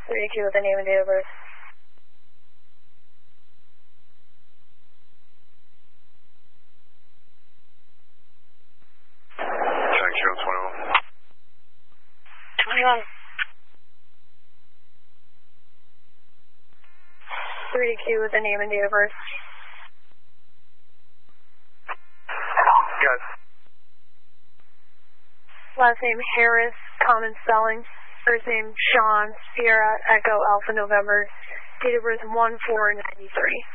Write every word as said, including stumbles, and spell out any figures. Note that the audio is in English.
thirty-two with the name and date of birth. Check zero twenty-one. twenty-one. thirty-two with the name and date of birth. Yes. Last name Harris, common spelling. First name Sean, Sierra, Echo, Alpha, November. Date of birth one four ninety-three.